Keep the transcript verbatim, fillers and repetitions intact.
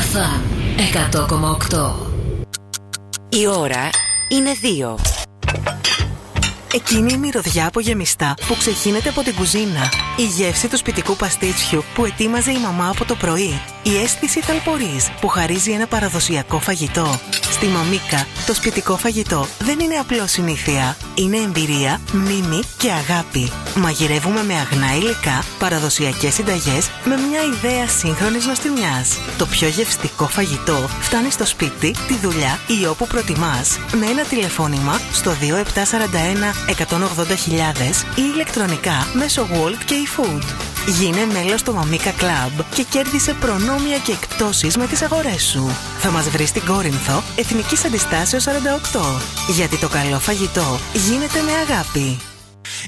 Φαν εκατό κόμμα οκτώ. Η ώρα είναι δύο. Εκείνη η μυρωδιά από γεμιστά που ξεχύνεται από την κουζίνα. Η γεύση του σπιτικού παστίτσιου που ετοίμαζε η μαμά από το πρωί. Η αίσθηση θαλπορής που χαρίζει ένα παραδοσιακό φαγητό. Στη Μαμίκα, το σπιτικό φαγητό δεν είναι απλώς συνήθεια. Είναι εμπειρία, μνήμη και αγάπη. Μαγειρεύουμε με αγνά υλικά, παραδοσιακές συνταγές με μια ιδέα σύγχρονης νοστιμιάς. Το πιο γευστικό φαγητό φτάνει στο σπίτι, τη δουλειά ή όπου προτιμάς. Με ένα τηλεφώνημα στο δύο επτά τέσσερα ένα εκατόν ογδόντα χιλιάδες ή ηλεκτρονικά μέσω Wolt και eFood. Γίνε μέλος στο Μαμίκα Club και κέρδισε προνόμια και εκπτώσεις με τις αγορές σου. Θα μας βρεις στην Κόρινθο, Εθνικής Αντιστάσεως σαράντα οκτώ. Γιατί το καλό φαγητό γίνεται με αγάπη.